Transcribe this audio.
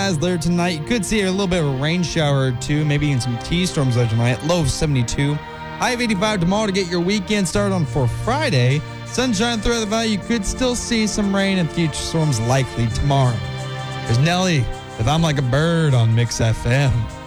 skies later tonight. You could see a little bit of a rain shower or two, maybe even some T-storms later tonight. Low of 72. High of 85 tomorrow to get your weekend started on for Friday. Sunshine throughout the valley. You could still see some rain and future storms likely tomorrow. There's Nelly with I'm Like a Bird on Mix FM.